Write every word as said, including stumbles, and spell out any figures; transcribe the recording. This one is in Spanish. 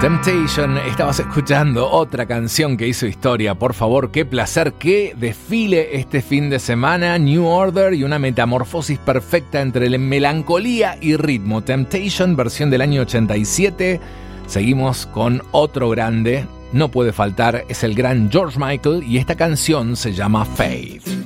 Temptation, estabas escuchando otra canción que hizo historia. Por favor, qué placer, qué desfile este fin de semana. New Order y una metamorfosis perfecta entre la melancolía y ritmo. Temptation, versión del año ochenta y siete. Seguimos con otro grande, no puede faltar, es el gran George Michael y esta canción se llama Faith.